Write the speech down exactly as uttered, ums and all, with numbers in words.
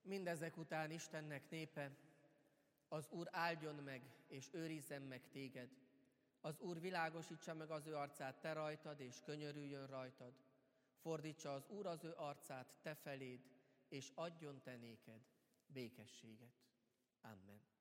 Mindezek után Istennek népe, az Úr áldjon meg és őrizzen meg téged. Az Úr világosítsa meg az ő arcát te rajtad, és könyörüljön rajtad. Fordítsa az Úr az ő arcát te feléd, és adjon te néked békességet. Amen.